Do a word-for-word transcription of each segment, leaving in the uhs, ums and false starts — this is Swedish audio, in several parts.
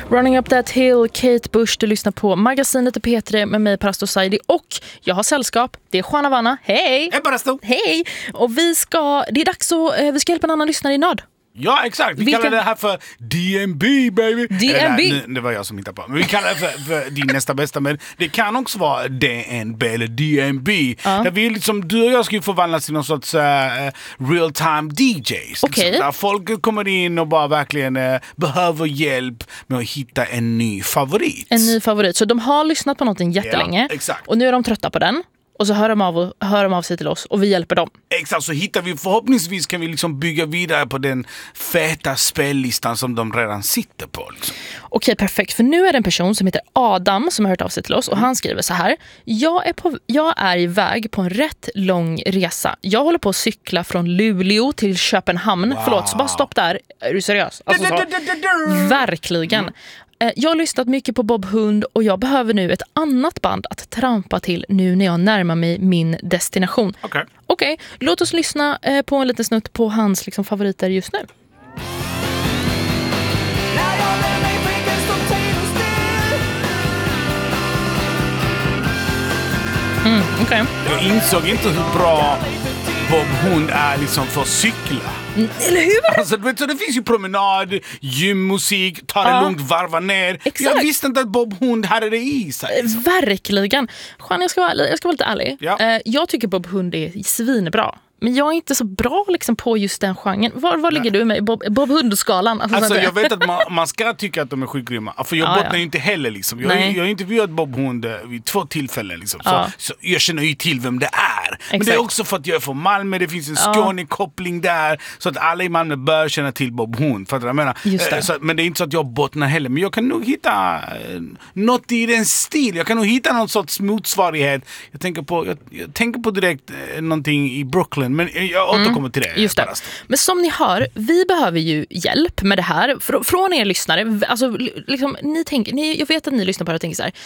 Running Up That Hill, Kate Bush. Du lyssnar på Magasinet i P tre med mig, Parasto Saidi. Och jag har sällskap. Det är Juan Havana. Hej! Hej, Parasto! Hej! Och vi ska, det är dags att vi ska hjälpa en annan lyssnare i nöd. Ja, exakt. Vi Vilken... kallar det här för D M B, baby. D M B? Eller, det var jag som hittade på. Men vi kallar det för, för din nästa bästa. Men det kan också vara D N B eller D M B. Uh. Där vi liksom, du och jag ska förvandlas till någon sorts uh, real-time D Js. Okay. Liksom, där folk kommer in och bara verkligen uh, behöver hjälp med att hitta en ny favorit. En ny favorit. Så de har lyssnat på någonting jättelänge. Ja, exakt. Och nu är de trötta på den. Och så hör de, av, hör de av sig till oss och vi hjälper dem. Exakt, så hittar vi, förhoppningsvis kan vi liksom bygga vidare på den feta spellistan som de redan sitter på. Liksom. Okej, perfekt. För nu är det en person som heter Adam som har hört av sig till oss. Och han skriver så här. Jag är, på, jag är iväg på en rätt lång resa. Jag håller på att cykla från Luleå till Köpenhamn. Wow. Förlåt, så bara stopp där. Är du seriös? Alltså, så, verkligen. Mm. Jag har lyssnat mycket på Bob Hund och jag behöver nu ett annat band att trampa till nu när jag närmar mig min destination. Okej. Okay. Okej, okay, låt oss lyssna på en liten snutt på hans liksom, favoriter just nu. Mm, okay. Jag insåg inte hur bra Bob Hund är liksom för att cykla. Eller hur? Alltså, vet du, det finns ju promenad, gymmusik, ta det ja. lugnt, varva ner. Exakt. Jag visste inte att Bob Hund hade det i sig. Liksom. Verkligen. Juan, jag ska vara, jag ska vara lite ärlig. Ja. Jag tycker Bob Hund är svinbra. Men jag är inte så bra liksom, på just den genren. Var, var ligger du med Bob, Bob Hund-skalan? Alltså, alltså jag vet att man, man ska tycka att de är skitgrymma. För jag ja, bottnar ju ja. inte heller. Liksom. Jag, jag har intervjuat Bob Hund vid två tillfällen. Liksom. Så, ja. så jag känner ju till vem det är. Exakt. Men det är också för att jag är från Malmö. Det finns en ja. Skåne-koppling där. Så att alla i Malmö bör känna till Bob Hund. För att jag menar. Just det. Så, men det är inte så att jag bottnar heller. Men jag kan nog hitta eh, något i den stil. Jag kan nog hitta någon sorts motsvarighet. Jag tänker på, jag, jag tänker på direkt eh, någonting i Brooklyn. Men jag mm. kommer till det. Just det. Men som ni hör, vi behöver ju hjälp med det här Fr- från er lyssnare. Alltså, liksom, ni tänker, ni, jag vet att ni lyssnar på det och tänker så här,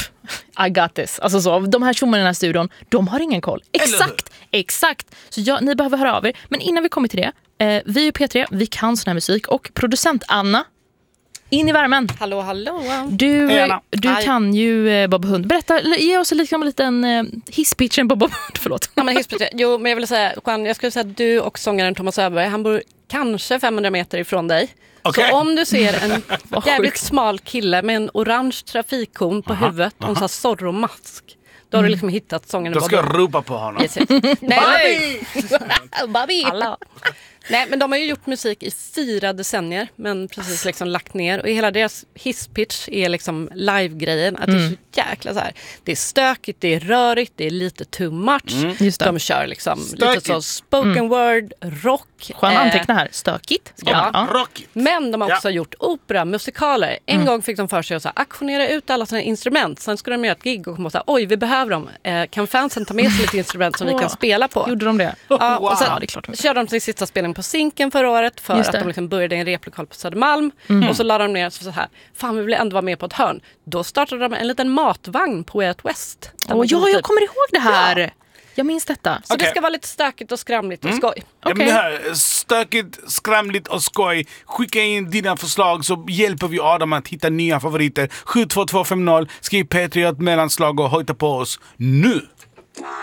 I got this. Alltså så, de här tjommarna i den här studion, de har ingen koll. Exakt, exakt. Så jag, ni behöver höra av er. Men innan vi kommer till det, eh, vi är P tre, vi kan sån här musik och producent Anna, in i värmen. Hallå, hallå. Du, du kan ju eh, Bob Hund. Berätta, ge oss liksom en liten eh, hisspitchen på Bob Hund, förlåt. Ja, men hisspitchen. Jo, men jag vill säga, Juan, jag skulle säga att du och sångaren Thomas Öberg, han bor kanske femhundra meter ifrån dig. Okay. Så om du ser en jävligt smal kille med en orange trafikkon på aha, huvudet och en sån här Zorro-mask, då har du liksom hittat sångaren Bob Hund. Då ska jag ropa på honom. Yes, yes. Nej, Bobby! Alla. Nej, men de har ju gjort musik i fyra decennier, men precis liksom lagt ner. Och hela deras hisspitch är liksom live-grejen. Att mm. det är så jäkla så här. Det är stökigt, det är rörigt, det är lite too much. Mm. Just det. De kör liksom stökigt. Lite så spoken mm. word, rock. Skön anteckna här, stökigt. Ja. Ja. Rockigt. Men de har också ja. gjort opera, musikaler. En mm. gång fick de för sig att så här, aktionera ut alla sina instrument. Sen skulle de göra ett gig och komma och säga, oj, vi behöver dem. Eh, kan fansen ta med sig lite instrument som vi kan spela på? Gjorde de det? Ja, wow. Och sen ja, det är klart. körde de sin sista spelning på Zinken förra året för att de liksom började i en replokal på Södermalm mm. och så lade de ner så här, fan vi vill ändå vara med på ett hörn. Då startade de en liten matvagn på Way Out West. Oh, ja, jag kommer ihåg det här. Ja. Jag minns detta. Så okay. det ska vara lite stökigt och skramligt och mm. skoj. Okay. Ja, men det här, stökigt, skramligt och skoj. Skicka in dina förslag så hjälper vi Adam att hitta nya favoriter. sju två två fem noll, skriv P tre mellanslag och hojta på oss nu.